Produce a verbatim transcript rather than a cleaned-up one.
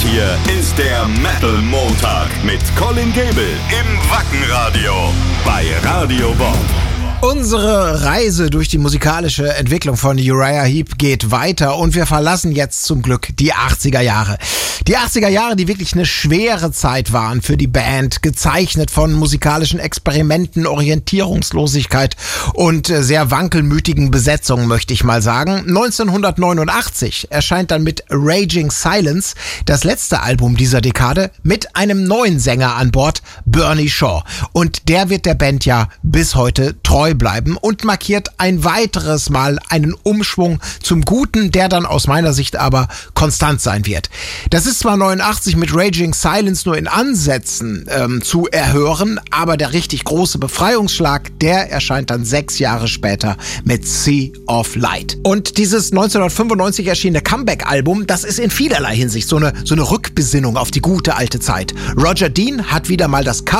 hier ist der Metal Montag mit Colin Gable im Wackenradio bei Radio Bob. Unsere Reise durch die musikalische Entwicklung von Uriah Heep geht weiter und wir verlassen jetzt zum Glück die achtziger Jahre. Die achtziger Jahre, die wirklich eine schwere Zeit waren für die Band, gezeichnet von musikalischen Experimenten, Orientierungslosigkeit und sehr wankelmütigen Besetzungen, möchte ich mal sagen. neunzehnhundertneunundachtzig erscheint dann mit Raging Silence das letzte Album dieser Dekade mit einem neuen Sänger an Bord, Bernie Shaw. Und der wird der Band ja bis heute treu bleiben und markiert ein weiteres Mal einen Umschwung zum Guten, der dann aus meiner Sicht aber konstant sein wird. Das ist zwar neunundachtzig mit Raging Silence nur in Ansätzen ähm, zu erhören, aber der richtig große Befreiungsschlag, der erscheint dann sechs Jahre später mit Sea of Light. Und dieses neunzehnhundertfünfundneunzig erschienene Comeback-Album, das ist in vielerlei Hinsicht so eine, so eine Rückbesinnung auf die gute alte Zeit. Roger Dean hat wieder mal das Cover